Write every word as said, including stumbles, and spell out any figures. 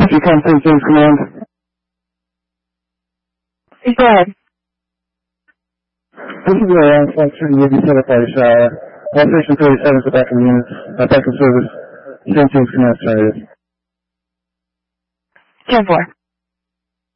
Fifty ten three James Command. Go ahead. This is the uh, flight three will be set up by shower. All station thirty-seven is back in units. Uh, back in service. Same James Command started. ten four.